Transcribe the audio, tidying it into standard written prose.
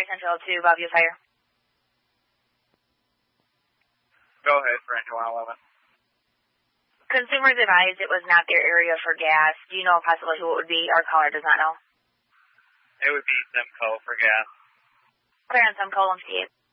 Central to Bellevue Fire. Go ahead for engine 111. Consumers advised it was not their area for gas. Do you know possibly who it would be? Our caller does not know. It would be Simcoe for gas. Clear on Simcoe, 158.